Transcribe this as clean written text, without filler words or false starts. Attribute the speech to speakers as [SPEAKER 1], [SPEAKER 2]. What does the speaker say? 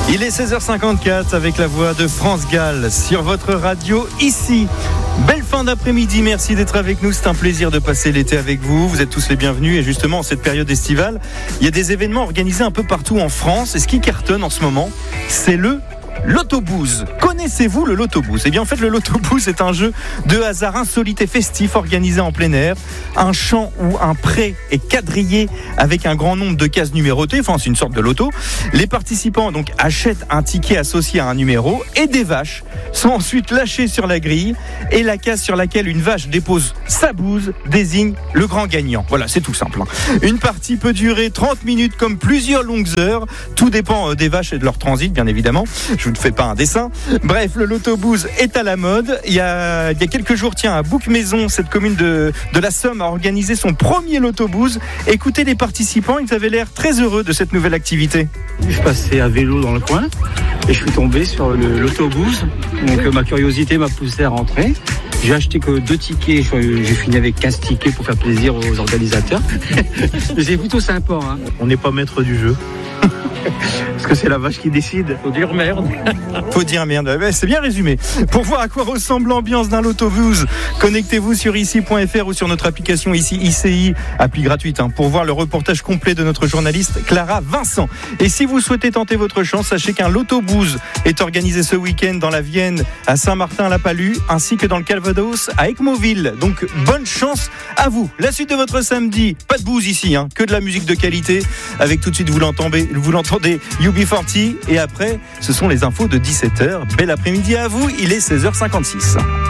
[SPEAKER 1] Il est 16h54 avec la voix de France Gall sur votre radio ici. Belle fin d'après-midi, merci d'être avec nous, c'est un plaisir de passer l'été avec vous, vous êtes tous les bienvenus et justement en cette période estivale, il y a des événements organisés un peu partout en France et ce qui cartonne en ce moment, c'est le Lotto-Booze. Connaissez-vous le Lotto-Booze ? Eh bien en fait le Lotto-Booze est un jeu de hasard insolite et festif organisé en plein air. Un champ où un pré est quadrillé avec un grand nombre de cases numérotées, enfin c'est une sorte de loto. Les participants donc achètent un ticket associé à un numéro et des vaches sont ensuite lâchées sur la grille et la case sur laquelle une vache dépose sa bouse désigne le grand gagnant. Voilà, c'est tout simple. Une partie peut durer 30 minutes comme plusieurs longues heures. Tout dépend des vaches et de leur transit bien évidemment. Je ne fais pas un dessin. Bref, le Lotto-Booze est à la mode. Il y a quelques jours, à Bouc-Maison, cette commune de la Somme a organisé son premier Lotto-Booze. Écoutez les participants, ils avaient l'air très heureux de cette nouvelle activité.
[SPEAKER 2] Je passais à vélo dans le coin et je suis tombé sur le Lotto-Booze. Donc ma curiosité m'a poussé à rentrer. J'ai acheté que 2 tickets, j'ai fini avec 15 tickets pour faire plaisir aux organisateurs. Mais c'est plutôt sympa. Hein.
[SPEAKER 3] On n'est pas maître du jeu. Parce que c'est la vache qui décide.
[SPEAKER 2] Faut dire merde.
[SPEAKER 1] Faut dire merde, c'est bien résumé. Pour voir à quoi ressemble l'ambiance d'un Lotto-Booze, connectez-vous sur ici.fr ou sur notre application ici ICI, appli gratuite, pour voir le reportage complet de notre journaliste Clara Vincent. Et si vous souhaitez tenter votre chance, sachez qu'un Lotto-Booze est organisé ce week-end dans la Vienne, à Saint-Martin-la-Palue, ainsi que dans le Calvados, à Ecmoville. Donc bonne chance à vous. La suite de votre samedi, pas de booze ici, que de la musique de qualité, avec tout de suite vous l'entendez UB40 et après ce sont les infos de 17h. Bel après-midi à vous, il est 16h56.